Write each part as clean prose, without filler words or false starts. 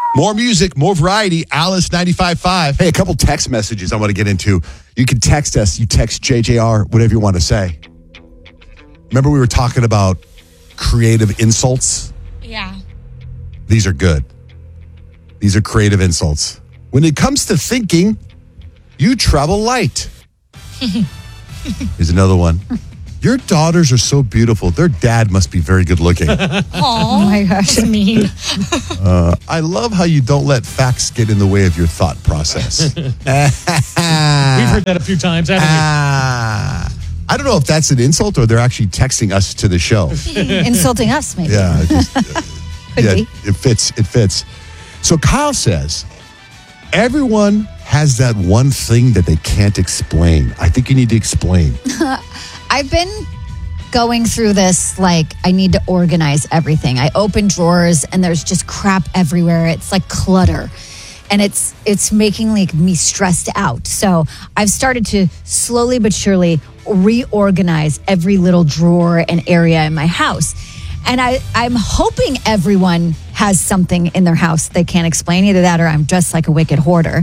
More music, more variety. Alice 95.5. Hey, a couple text messages I want to get into. You can text us. You text JJR, whatever you want to say. Remember we were talking about creative insults? Yeah. These are good. These are creative insults. When it comes to thinking, you travel light. Here's another one. Your daughters are so beautiful. Their dad must be very good looking. Oh my gosh. That's mean. I love how you don't let facts get in the way of your thought process. We've heard that a few times, haven't I don't know if that's an insult or they're actually texting us to the show. Insulting us, maybe. Yeah. Could be. It fits. It fits. So Kyle says, everyone has that one thing that they can't explain. I think you need to explain. I've been going through this, like, I need to organize everything. I open drawers and there's just crap everywhere. It's like clutter. And it's making like me stressed out. So I've started to slowly but surely reorganize every little drawer and area in my house. And I'm hoping everyone has something in their house they can't explain. Either that or I'm dressed like a wicked hoarder.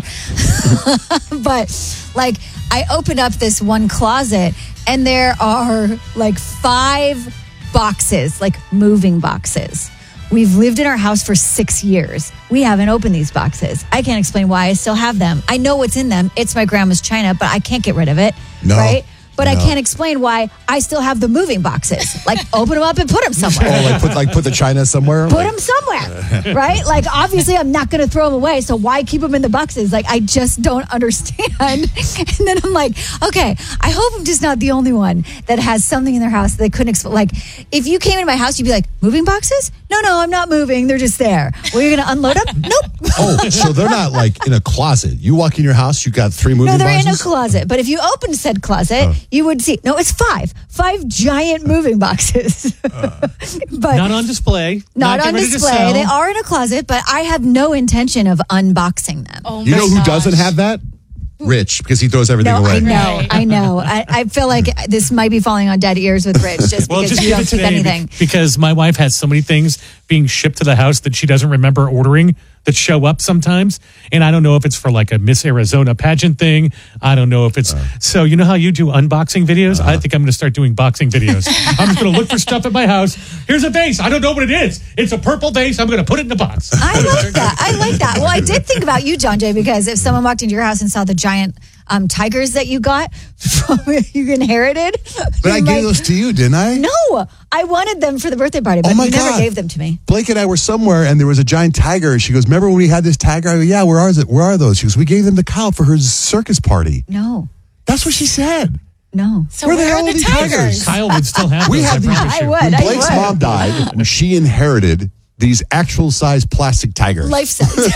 But like I opened up this one closet and there are like 5 boxes, like moving boxes. We've lived in our house for 6 years. We haven't opened these boxes. I can't explain why I still have them. I know what's in them. It's my grandma's china, but I can't get rid of it. No. Right? But No. I can't explain why I still have the moving boxes. Like, open them up and put them somewhere. Oh, put the china somewhere? Put them somewhere, right? Like, obviously, I'm not going to throw them away, so why keep them in the boxes? Like, I just don't understand. And then I'm like, okay, I hope I'm just not the only one that has something in their house that they couldn't explain. Like, if you came into my house, you'd be like, moving boxes? No, I'm not moving. They're just there. Well, you're going to unload them? Nope. Oh, so they're not like in a closet. You walk in your house, you got 3 moving No, they're boxes? in a closet. But if you open said closet, you would see. No, it's 5. 5 giant moving boxes. But Not on display. not get on ready to display. sell. They are in a closet, but I have no intention of unboxing them. Oh You my know who gosh. doesn't have that? Rich, because he throws everything No, away. I know. I feel like this might be falling on dead ears with Rich just Well, because just you give don't it keep today anything. because my wife has so many things being shipped to the house that she doesn't remember ordering that show up sometimes. And I don't know if it's for like a Miss Arizona pageant thing. I don't know if it's... So you know how you do unboxing videos? I think I'm going to start doing boxing videos. I'm just going to look for stuff at my house. Here's a vase. I don't know what it is. It's a purple vase. I'm going to put it in a box. I like that. Well, I did think about you, John Jay, because if someone walked into your house and saw the giant tigers that you got, you inherited. But I gave those to you, didn't I? No, I wanted them for the birthday party, but Oh my you never God. gave them to me. Blake and I were somewhere, and there was a giant tiger. And she goes, "Remember when we had this tiger?" I go, "Yeah, where are those?" She goes, "We gave them to Kyle for her circus party." No. That's what she said. No. So Where the where hell are are the the tigers? tigers? Kyle would still have We those, had I these- promise I you. would. When I Blake's would. mom died, she inherited these actual-size plastic tigers. Life size.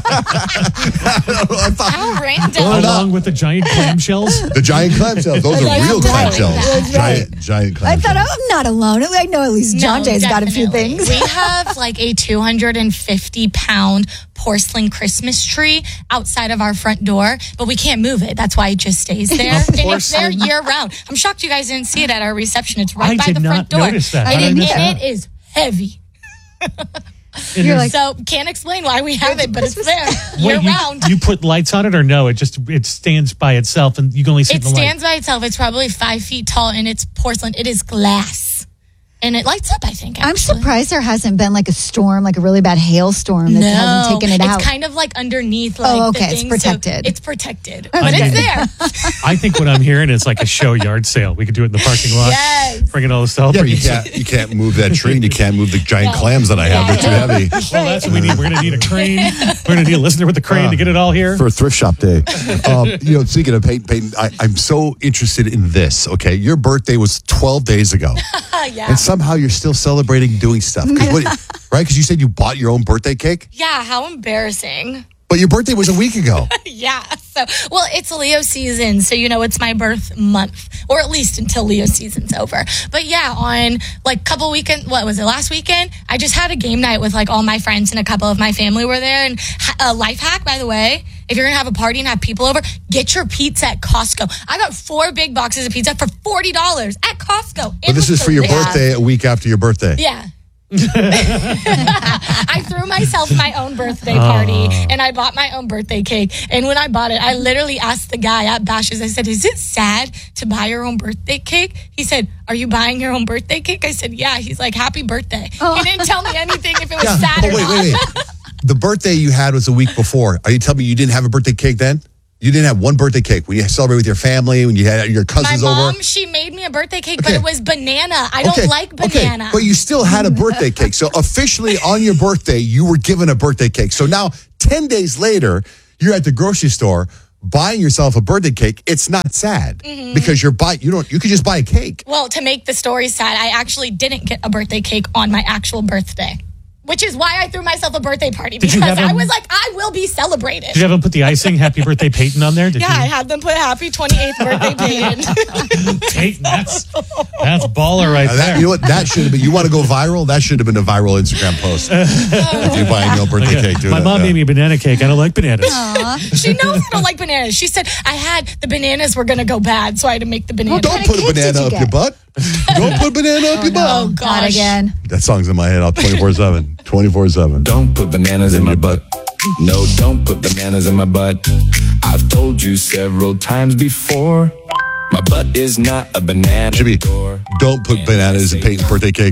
How random. Along with the giant clamshells. The giant clamshells. Those are That's real right. clamshells. That's right. Giant clamshells. I thought I'm not alone. I know at least John No, Jay's got a few definitely. things. We have like a 250-pound porcelain Christmas tree outside of our front door, but we can't move it. That's why it just stays there. And it's there porcelain? year round. I'm shocked you guys didn't see it at our reception. It's right I by did the not front door. notice that. How And, did I it, miss and that? it is heavy. And You're there's- like- So can't explain why we have it, but it's there Wait, year you, round. you put lights on it or no? It stands by itself and you can only see It the light. stands by itself. It's probably 5 feet tall and it's porcelain. It is glass. And it lights up, I think. I'm Actually. surprised there hasn't been like a storm, like a really bad hailstorm that hasn't taken it out. It's kind of like underneath. Like, Oh, okay, the it's thing, protected. So it's protected, Okay. but it's there. I think what I'm hearing is like a show yard sale. We could do it in the parking lot. Yes. Bring it all the stuff. Yeah, but you can't move that tree, and you can't move the giant clams that I have. They're too heavy. Well, that's what we need. We're going to need a crane. We're going to need a listener with a crane to get it all here. For a thrift shop day. Speaking of Peyton, I'm so interested in this, okay? Your birthday was 12 days ago. Yeah. And somehow you're still celebrating doing stuff. Right? Because you said you bought your own birthday cake? Yeah, how embarrassing. But your birthday was a week ago. Yeah. So, well, it's Leo season, so it's my birth month, or at least until Leo season's over. But yeah, on like couple weekend, what was it, last weekend? I just had a game night with like all my friends and a couple of my family were there. And a life hack, by the way, if you're gonna have a party and have people over, get your pizza at Costco. I got 4 big boxes of pizza for $40 at Costco. But this is for your birthday a week after your birthday. Yeah. I threw myself my own birthday party and I bought my own birthday cake. And when I bought it, I literally asked the guy at Bash's, I said, is it sad to buy your own birthday cake? He said, are you buying your own birthday cake? I said, yeah. He's like, happy birthday. He didn't tell me anything if it was sad or not. Wait. The birthday you had was a week before. Are you telling me you didn't have a birthday cake then? You didn't have one birthday cake when you celebrated with your family, when you had your cousins over? My mom, she made me a birthday cake, but it was banana. I don't like banana. Okay. But you still had a birthday cake. So officially on your birthday, you were given a birthday cake. So now 10 days later, you're at the grocery store buying yourself a birthday cake. It's not sad because you could just buy a cake. Well, to make the story sad, I actually didn't get a birthday cake on my actual birthday. Which is why I threw myself a birthday party, because I was like, I will be celebrated. Did you have them put the icing, Happy Birthday Peyton, on there? I had them put Happy 28th Birthday Peyton. Peyton, that's baller right there. You know what? That should have been, you want to go viral? That should have been a viral Instagram post. If you're buying your birthday cake. My mom made me a banana cake. I don't like bananas. She knows I don't like bananas. She said the bananas were going to go bad, so I had to make the banana. Well, don't put a banana up your butt. Don't put a banana up your butt. Oh, gosh. Not again. That song's in my head all 24/7. 24/7. Don't put bananas in my butt. No, don't put bananas in my butt. I've told you several times before. My butt is not a banana. Jimmy, don't put bananas in Peyton's birthday cake.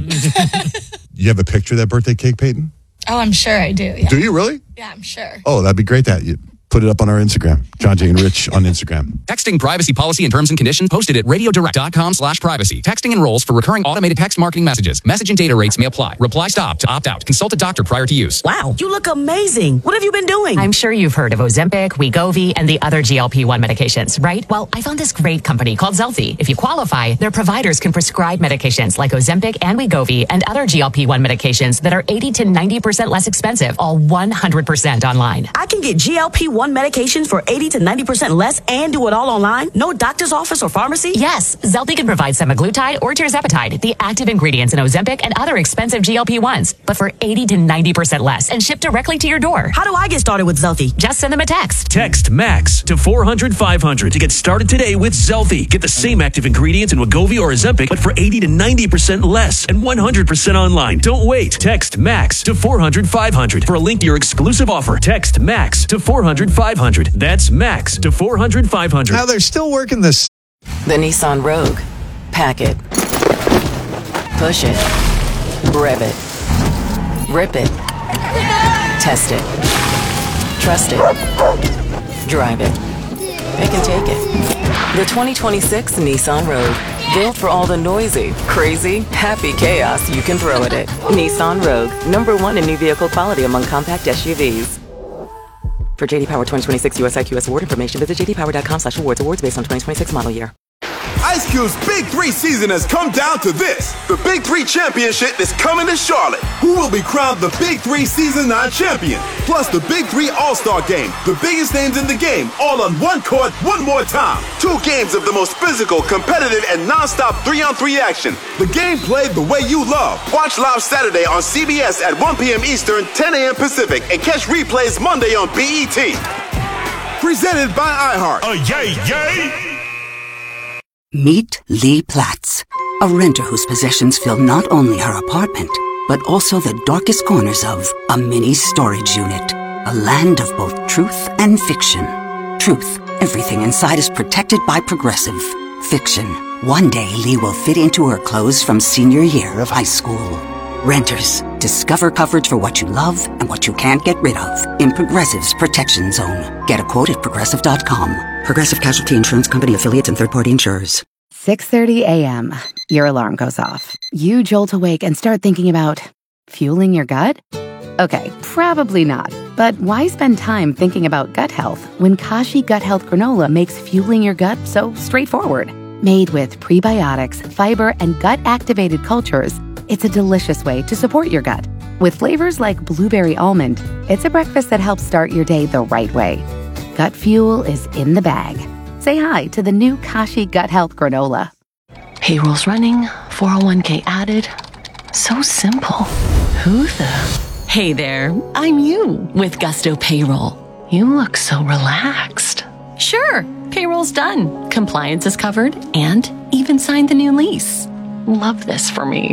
You have a picture of that birthday cake, Peyton? Oh, I'm sure I do. Yeah. Do you really? Yeah, I'm sure. Oh, that'd be great that you put it up on our Instagram. John Jay and Rich on Instagram. Texting privacy policy and terms and conditions posted at radiodirect.com/privacy. Texting enrolls for recurring automated text marketing messages. Message and data rates may apply. Reply stop to opt out. Consult a doctor prior to use. Wow, you look amazing. What have you been doing? I'm sure you've heard of Ozempic, Wegovy, and the other GLP-1 medications, right? Well, I found this great company called Zelfie. If you qualify, their providers can prescribe medications like Ozempic and Wegovy and other GLP-1 medications that are 80 to 90% less expensive, all 100% online. I can get GLP-1 medications for 80 to 90% less and do it all online? No doctor's office or pharmacy? Yes, Zelfie can provide semaglutide or tirzepatide, the active ingredients in Ozempic and other expensive GLP-1s, but for 80 to 90% less and shipped directly to your door. How do I get started with Zelfie? Just send them a text. Text MAX to 400-500 to get started today with Zelfie. Get the same active ingredients in Wegovy or Ozempic, but for 80 to 90% less and 100% online. Don't wait. Text MAX to 400-500 for a link to your exclusive offer. Text MAX to 400-500. That's MAX to 400-500. Now they're still working this. The Nissan Rogue. Pack it. Push it. Rev it. Rip it. Test it. Trust it. Drive it. Pick and take it. The 2026 Nissan Rogue. Built for all the noisy, crazy, happy chaos you can throw at it. Nissan Rogue. #1 in new vehicle quality among compact SUVs. For JD Power 2026 US IQS award information, visit jdpower.com/awards. Awards based on 2026 model year. Ice Cube's Big 3 season has come down to this. The Big 3 Championship is coming to Charlotte. Who will be crowned the Big 3 Season 9 champion? Plus the Big 3 All-Star Game. The biggest names in the game, all on one court, one more time. 2 games of the most physical, competitive, and non-stop 3-on-3 action. The game played the way you love. Watch live Saturday on CBS at 1 p.m. Eastern, 10 a.m. Pacific, and catch replays Monday on BET. Presented by iHeart. Yay! Meet Lee Platts, a renter whose possessions fill not only her apartment, but also the darkest corners of a mini storage unit. A land of both truth and fiction. Truth, everything inside is protected by Progressive. Fiction, one day Lee will fit into her clothes from senior year of high school. Renters, discover coverage for what you love and what you can't get rid of in Progressive's Protection Zone. Get a quote at Progressive.com. Progressive Casualty Insurance Company, affiliates, and third-party insurers. 6:30 a.m. Your alarm goes off. You jolt awake and start thinking about fueling your gut? Okay, probably not. But why spend time thinking about gut health when Kashi Gut Health Granola makes fueling your gut so straightforward? Made with prebiotics, fiber, and gut-activated cultures, it's a delicious way to support your gut. With flavors like blueberry almond, it's a breakfast that helps start your day the right way. Gut fuel is in the bag. Say hi to the new Kashi Gut Health Granola. Payroll's running, 401k added. So simple. Who the? Hey there, I'm you with Gusto Payroll. You look so relaxed. Sure, payroll's done. Compliance is covered and even signed the new lease. Love this for me.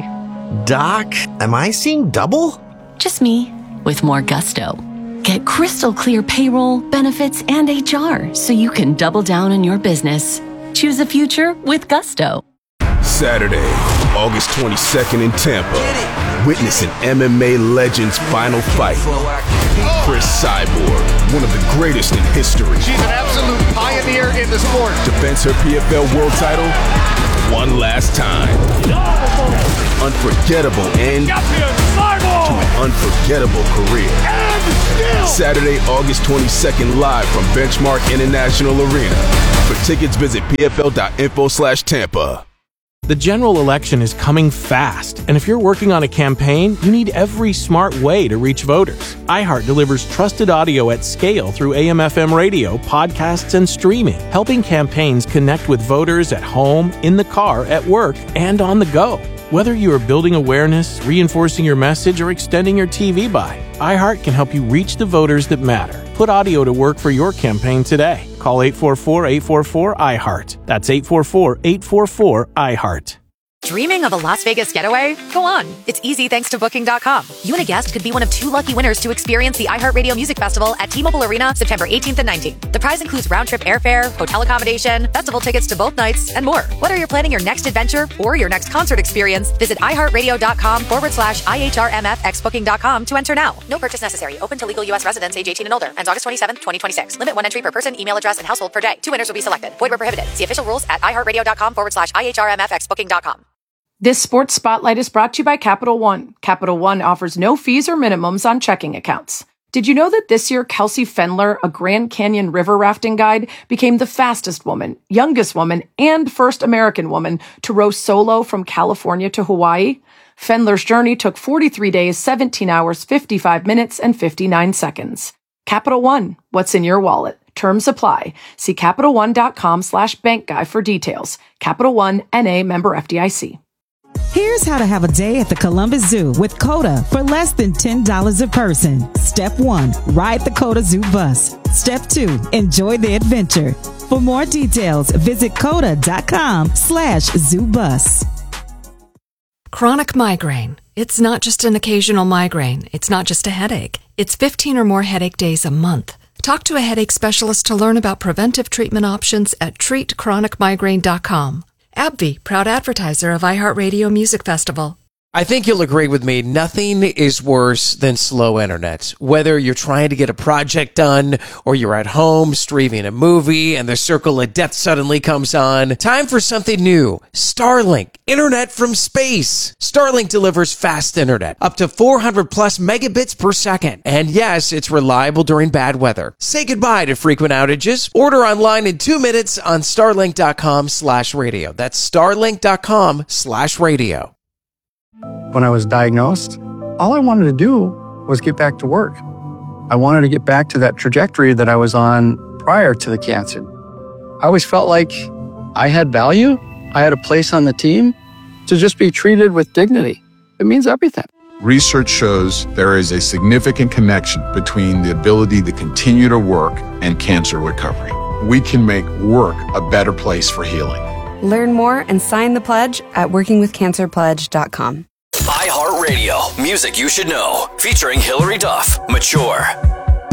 Doc, am I seeing double? Just me, with more gusto. Get crystal clear payroll, benefits, and HR so you can double down in your business. Choose a future with gusto. Saturday, August 22nd in Tampa. Witness an MMA legend's final fight. Chris Cyborg, one of the greatest in history. She's an absolute pioneer in the sport. Defends her PFL world title one last time. Unforgettable end to an unforgettable career. Saturday, August 22nd, live from Benchmark International Arena. For tickets, visit pfl.info/Tampa. The general election is coming fast, and if you're working on a campaign, you need every smart way to reach voters. iHeart delivers trusted audio at scale through AM/FM radio, podcasts, and streaming, helping campaigns connect with voters at home, in the car, at work, and on the go. Whether you are building awareness, reinforcing your message, or extending your TV buy, iHeart can help you reach the voters that matter. Put audio to work for your campaign today. Call 844-844-iHeart. That's 844-844-iHeart. Dreaming of a Las Vegas getaway? Go on. It's easy thanks to Booking.com. You and a guest could be one of 2 lucky winners to experience the iHeartRadio Music Festival at T-Mobile Arena September 18th and 19th. The prize includes round-trip airfare, hotel accommodation, festival tickets to both nights, and more. Whether you're planning your next adventure or your next concert experience, visit iHeartRadio.com/IHRMFXBooking.com to enter now. No purchase necessary. Open to legal U.S. residents age 18 and older. Ends August 27th, 2026. Limit 1 entry per person, email address, and household per day. 2 winners will be selected. Void where prohibited. See official rules at iHeartRadio.com/IHRMFXBooking.com. This Sports Spotlight is brought to you by Capital One. Capital One offers no fees or minimums on checking accounts. Did you know that this year Kelsey Fendler, a Grand Canyon river rafting guide, became the fastest woman, youngest woman, and first American woman to row solo from California to Hawaii? Fendler's journey took 43 days, 17 hours, 55 minutes, and 59 seconds. Capital One, what's in your wallet? Terms apply. See CapitalOne.com/bankguy for details. Capital One, N.A. member FDIC. Here's how to have a day at the Columbus Zoo with COTA for less than $10 a person. Step 1, ride the COTA Zoo bus. Step 2, enjoy the adventure. For more details, visit COTA.com/zoobus. Chronic migraine. It's not just an occasional migraine. It's not just a headache. It's 15 or more headache days a month. Talk to a headache specialist to learn about preventive treatment options at treatchronicmigraine.com. AbbVie, proud advertiser of iHeartRadio Music Festival. I think you'll agree with me, nothing is worse than slow internet. Whether you're trying to get a project done or you're at home streaming a movie and the circle of death suddenly comes on, time for something new. Starlink, internet from space. Starlink delivers fast internet, up to 400 plus megabits per second. And yes, it's reliable during bad weather. Say goodbye to frequent outages. Order online in 2 minutes on starlink.com/radio. That's starlink.com/radio. When I was diagnosed, all I wanted to do was get back to work. I wanted to get back to that trajectory that I was on prior to the cancer. I always felt like I had value. I had a place on the team to just be treated with dignity. It means everything. Research shows there is a significant connection between the ability to continue to work and cancer recovery. We can make work a better place for healing. Learn more and sign the pledge at workingwithcancerpledge.com. iHeartRadio, music you should know, featuring Hillary Duff, Mature.